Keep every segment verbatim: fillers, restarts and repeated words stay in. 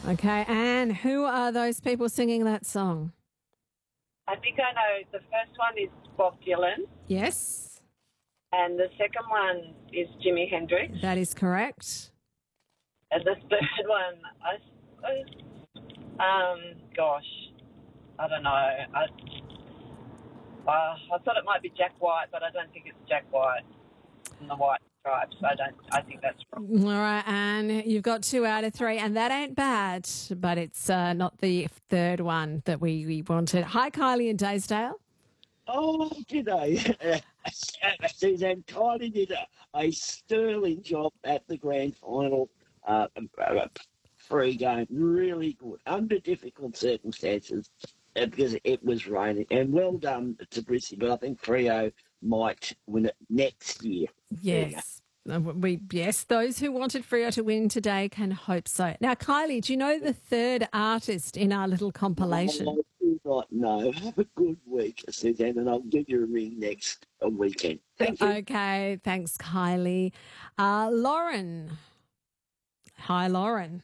Okay, and who are those people singing that song? I think I know the first one is Bob Dylan, Yes, and the second one is Jimi Hendrix, that is correct. and the third one, I, I um, gosh, I don't know. I, uh, I thought it might be Jack White, but I don't think it's Jack White from the White Stripes. I don't. I think that's wrong. All right, and you've got two out of three, and that ain't bad, but it's uh, not the third one that we, we wanted. Hi, Kylie and Daysdale. Oh, g'day. Suzanne Kylie did a, a sterling job at the grand final uh, uh, free game. Really good, under difficult circumstances uh, because it was raining. And well done to Brissy, but I think Freo might win it next year. Yes. Uh, We yes, those who wanted Freo to win today can hope so. Now, Kylie, do you know the third artist in our little compilation? I do not know. Have a good week, Suzanne, and I'll give you a ring next uh, weekend. Thank you. Okay, thanks, Kylie. Uh, Lauren. Hi, Lauren.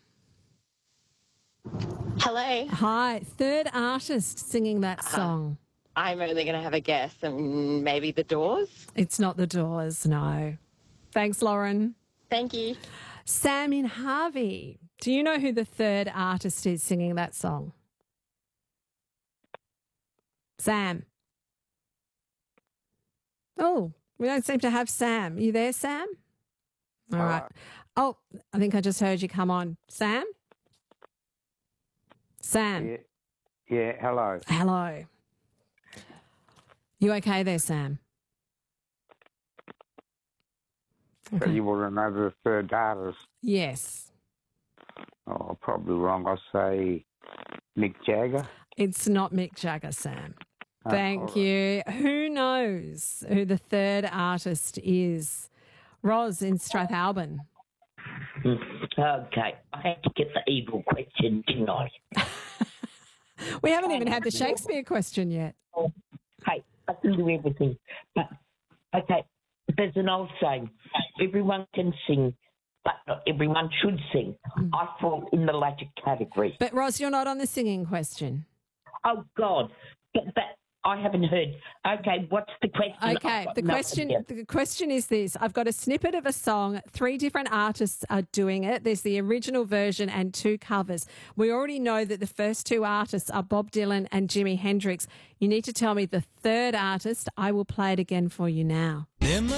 Hello. Hi, third artist singing that song. I'm only going to have a guess, and maybe The Doors. It's not The Doors, no. Thanks, Lauren. Thank you. Sam in Harvey. Do you know who the third artist is singing that song? Sam. Oh, we don't seem to have Sam. You there, Sam? All right. Oh, I think I just heard you come on. Sam? Sam. Yeah, yeah, hello. Hello. You okay there, Sam? So you want to know the third artist? Yes. Oh, probably wrong. I'll say Mick Jagger. It's not Mick Jagger, Sam. Oh, Thank all right. you. Who knows who the third artist is? Roz in Strathalbyn. Okay, I had to get the evil question, didn't I? We haven't even had the Shakespeare question yet. Hey, I can do everything. But, okay, there's an old saying, everyone can sing, but not everyone should sing. I fall in the latter category. But, Roz, you're not on the singing question. Oh, God. But, but I haven't heard. Okay, what's the question? Okay, I've got the no question idea. the question is this. I've got a snippet of a song. Three different artists are doing it. There's the original version and two covers. We already know that the first two artists are Bob Dylan and Jimi Hendrix. You need to tell me the third artist. I will play it again for you now.